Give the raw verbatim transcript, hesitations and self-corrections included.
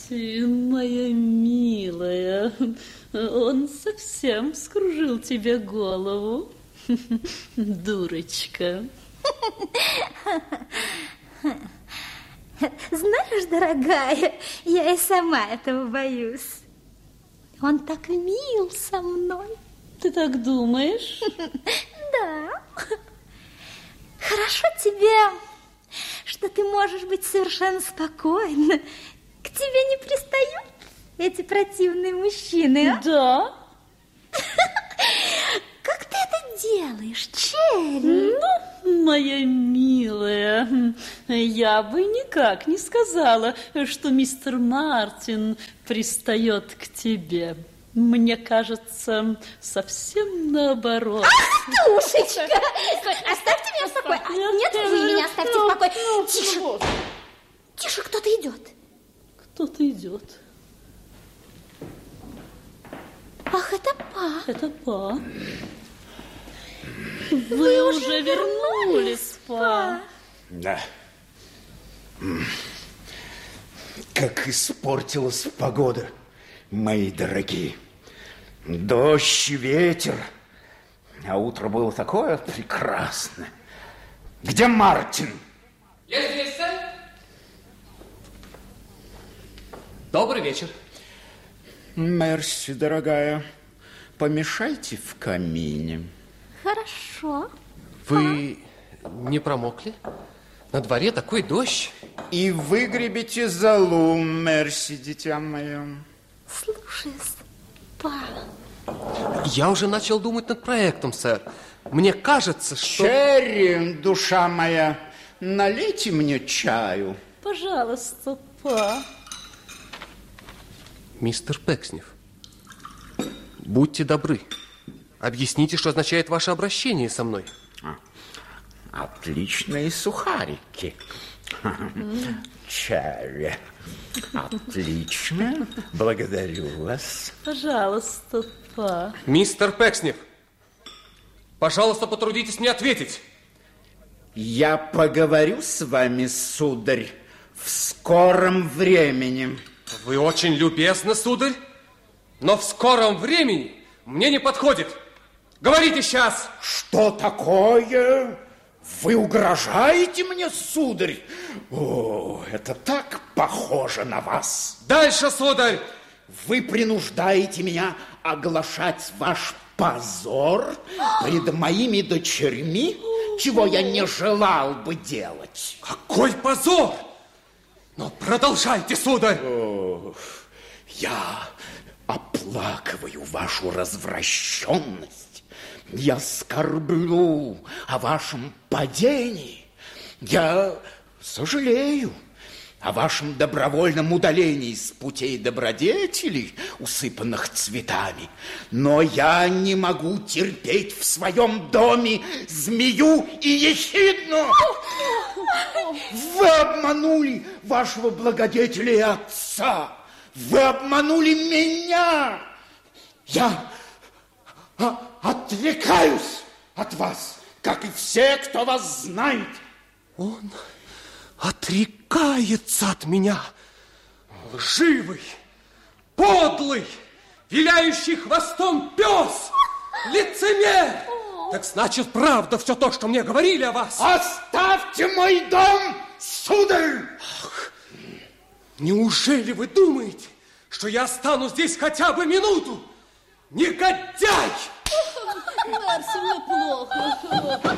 Мерси, моя милая, он совсем вскружил тебе голову, дурочка. Знаешь, дорогая, я и сама этого боюсь. Он так мил со мной. Ты так думаешь? Да. Хорошо тебе, что ты можешь быть совершенно спокойна. К тебе не пристают эти противные мужчины, а? Да. Как ты это делаешь, Черри? Ну, моя милая, я бы никак не сказала, что мистер Мартин пристает к тебе. Мне кажется, совсем наоборот. Ах, душечка! Оставьте меня в покое. Нет, вы меня оставьте в покое. Тише. Тише, кто-то идет. Кто-то идет. Ах, это Па. Это Па. Вы, Вы уже, уже вернулись, Па. Да. Как испортилась погода, мои дорогие. Дождь, ветер. А утро было такое прекрасное. Где Мартин? Я здесь, сэр. Добрый вечер. Мерси, дорогая, помешайте в камине. Хорошо. Вы не промокли? На дворе такой дождь. И выгребите золу, Мерси, дитя мое. Слушаюсь, Па. Я уже начал думать над проектом, сэр. Мне кажется, что... Черри, душа моя, налейте мне чаю. Пожалуйста, Па. Мистер Пекснев, будьте добры. Объясните, что означает ваше обращение со мной. Отличные сухарики. Черри. Отлично. Благодарю вас. Пожалуйста, Па. Мистер Пекснев, пожалуйста, потрудитесь мне ответить. Я поговорю с вами, сударь, в скором времени. Вы очень любезны, сударь, но в скором времени мне не подходит. Говорите сейчас. Что такое? Вы угрожаете мне, сударь? О, это так похоже на вас. Дальше, сударь. Вы принуждаете меня оглашать ваш позор пред моими дочерьми, чего я не желал бы делать. Какой позор! Но продолжайте, сударь. О, я оплакиваю вашу развращенность. Я скорблю о вашем падении. Я сожалею о вашем добровольном удалении с путей добродетелей, усыпанных цветами. Но я не могу терпеть в своем доме змею и ехидну. Вы обманули вашего благодетеля и отца. Вы обманули меня. Я отрекаюсь от вас, как и все, кто вас знает. Он отрекается от меня. Лживый, подлый, виляющий хвостом пес, лицемер. Так значит, правда все то, что мне говорили о вас. Оставьте мой дом, сударь! Ах, неужели вы думаете, что я останусь здесь хотя бы минуту? Негодяй! Мерси, мне плохо.